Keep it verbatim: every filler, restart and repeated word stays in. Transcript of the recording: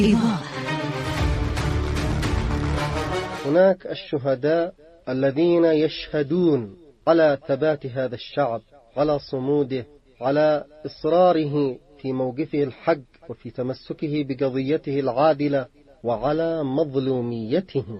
إيضاح. هناك الشهداء الذين يشهدون على ثبات هذا الشعب، على صموده، على إصراره في موقفه الحق وفي تمسكه بقضيته العادلة، وعلى مظلوميته.